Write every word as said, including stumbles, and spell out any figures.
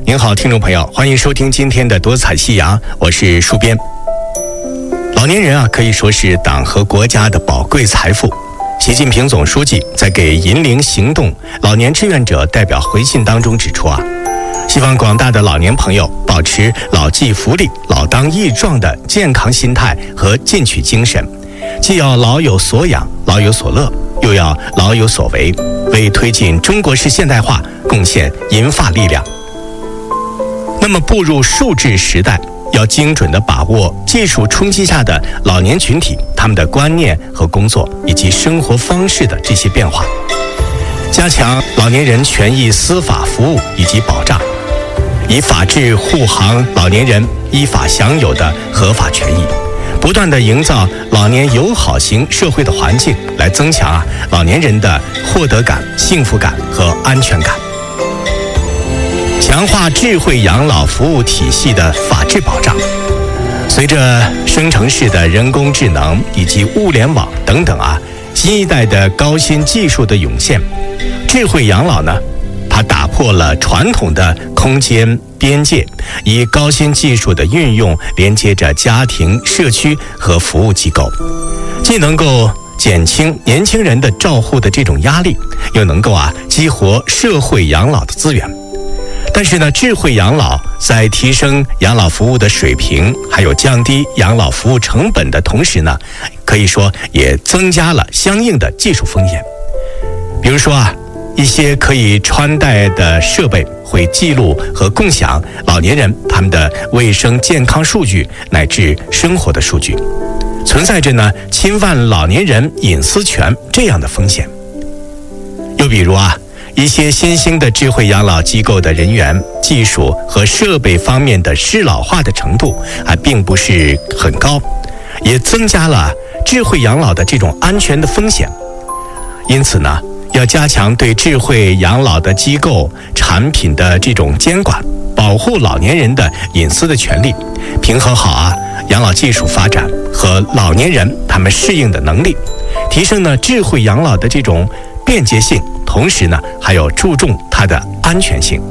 您好，听众朋友，欢迎收听今天的多彩夕阳，我是戍边。老年人啊，可以说是党和国家的宝贵财富。习近平总书记在给银龄行动老年志愿者代表回信当中指出啊，希望广大的老年朋友保持老骥伏枥、老当益壮的健康心态和进取精神，既要老有所养、老有所乐，又要老有所为，为推进中国式现代化贡献银发力量。那么步入数字时代，要精准地把握技术冲击下的老年群体他们的观念和工作以及生活方式的这些变化，加强老年人权益司法服务以及保障，以法治护航老年人依法享有的合法权益，不断地营造老年友好型社会的环境，来增强啊老年人的获得感、幸福感和安全感。强化智慧养老服务体系的法治保障。随着生成式的人工智能以及物联网等等啊新一代的高新技术的涌现，智慧养老呢，它打破了传统的空间边界，以高新技术的运用连接着家庭、社区和服务机构，既能够减轻年轻人的照护的这种压力，又能够啊激活社会养老的资源。但是呢，智慧养老在提升养老服务的水平，还有降低养老服务成本的同时呢，可以说也增加了相应的技术风险。比如说啊，一些可以穿戴的设备会记录和共享老年人他们的卫生健康数据乃至生活的数据，存在着呢侵犯老年人隐私权这样的风险。又比如啊，一些新兴的智慧养老机构的人员、技术和设备方面的适老化的程度还并不是很高，也增加了智慧养老的这种安全的风险。因此呢，要加强对智慧养老的机构、产品的这种监管，保护老年人的隐私的权利，平衡好啊养老技术发展和老年人他们适应的能力，提升呢智慧养老的这种便捷性，同时呢还有注重它的安全性。